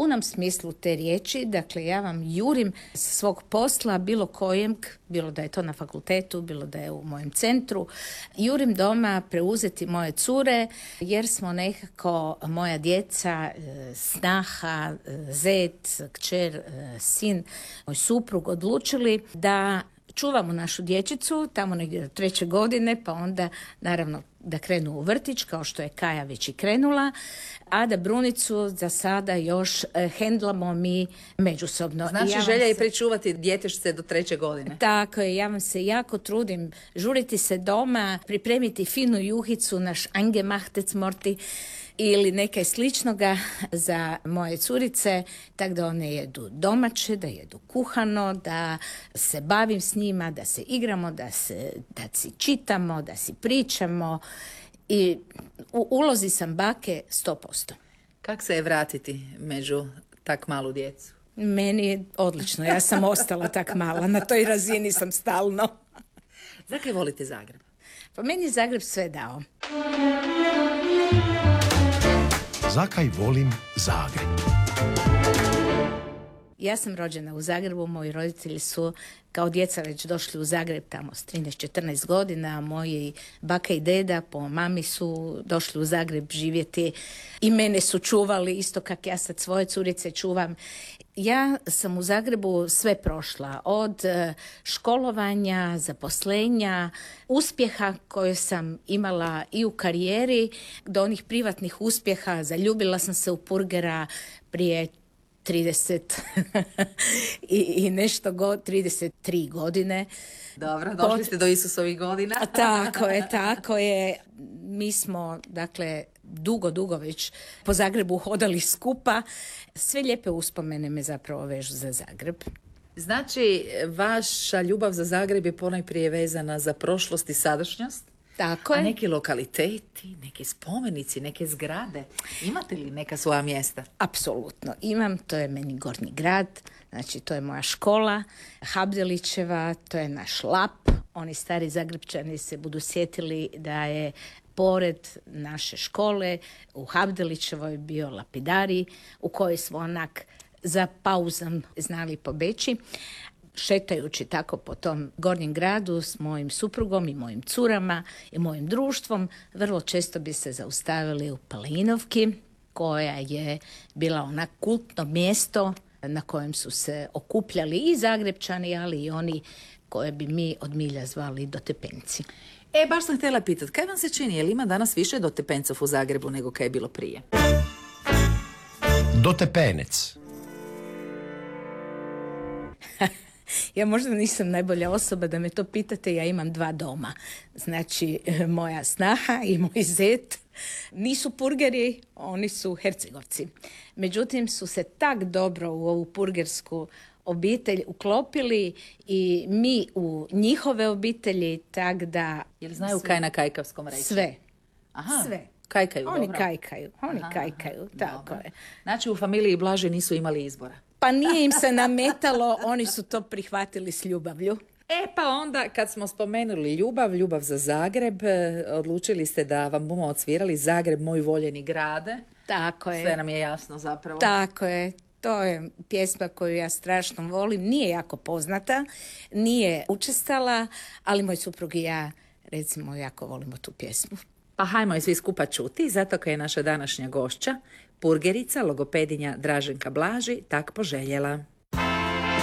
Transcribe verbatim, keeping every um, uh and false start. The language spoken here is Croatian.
punom smislu te riječi. Dakle, ja vam jurim sa svog posla, bilo kojeg, bilo da je to na fakultetu, bilo da je u mojem centru, jurim doma preuzeti moje cure, jer smo nekako, moja djeca, snaha, zet, kćer, sin, moj suprug odlučili da čuvamo našu dječicu tamo negdje do treće godine, pa onda naravno da krenu u vrtić, kao što je Kaja već i krenula, a da Brunicu za sada još eh, hendlamo mi međusobno. Znači, ja želja je se... pričuvati djetešce do treće godine. Tako je, ja vam se jako trudim žuriti se doma, pripremiti finu juhicu, naš angemachtec morti, ili nekaj sličnoga za moje curice, tako da one jedu domaće, da jedu kuhano, da se bavim s njima, da se igramo, da se da si čitamo, da si pričamo i u ulozi sam bake sto posto. Kak se je vratiti među tak malu djecu? Meni je odlično, ja sam ostala tak mala, na toj razini sam stalno. Zakaj volite Zagreb? Pa meni je Zagreb sve dao. Zakaj volim Zagreb? Ja sam rođena u Zagrebu, moji roditelji su kao djeca već došli u Zagreb tamo s trinaest četrnaest godina, moji baka i deda po mami su došli u Zagreb živjeti i mene su čuvali isto kak ja sad svoje curice čuvam. Ja sam u Zagrebu sve prošla, od školovanja, zaposlenja, uspjeha koje sam imala i u karijeri, do onih privatnih uspjeha. Zaljubila sam se u Purgera prije trideset i, i nešto go, trideset tri godine. Dobro, došli Pot... ste do Isusovih godina. Tako je, tako je. Mi smo, dakle, dugo, dugo već po Zagrebu hodali skupa. Sve lijepe uspomene me zapravo vežu za Zagreb. Znači, vaša ljubav za Zagreb je ponajprije vezana za prošlost i sadašnjost? Tako je. A neki lokaliteti, neki spomenici, neke zgrade, imate li neka svoja mjesta? Apsolutno imam, to je meni Gornji grad, znači to je moja škola, Habdelićeva, to je naš Lap. Oni stari Zagrebčani se budu sjetili da je pored naše škole u Habdelićevoj bio lapidari u kojoj smo onak za pauzom znali pobeći. Šetajući tako po tom Gornjem gradu s mojim suprugom i mojim curama i mojim društvom, vrlo često bi se zaustavili u Palinovki, koja je bila onak kultno mjesto na kojem su se okupljali i Zagrebčani, ali i oni koje bi mi od milja zvali dotepenci. E, baš sam htjela pitati, kaj vam se čini, je li ima danas više dotepencov u Zagrebu nego kaj je bilo prije? Dotepenec. Ja možda nisam najbolja osoba da me to pitate, ja imam dva doma. Znači, moja snaha i moj zet nisu Purgeri, oni su Hercegovci. Međutim, su se tak dobro u ovu purgersku obitelj uklopili i mi u njihove obitelji, tak da... Jel znaju sve, kaj na kajkavskom reći? Sve. Aha. Sve. Kajkaju, oni dobro. Kajkaju, oni Aha, kajkaju, tako dobro. je. Znači, u familiji Blaže nisu imali izbora. Pa nije im se nametalo, oni su to prihvatili s ljubavlju. E pa onda kad smo spomenuli ljubav, ljubav za Zagreb, odlučili ste da vam bumo odsvirali Zagreb, moj voljeni grade. Tako je. Sve nam je jasno zapravo. Tako je. To je pjesma koju ja strašno volim. Nije jako poznata, nije učestala, ali moj suprug i ja, recimo, jako volimo tu pjesmu. Pa hajmo je svi skupa čuti, zato kad je naša današnja gošća, purgerica, logopedinja Draženka Blaži, tak poželjela.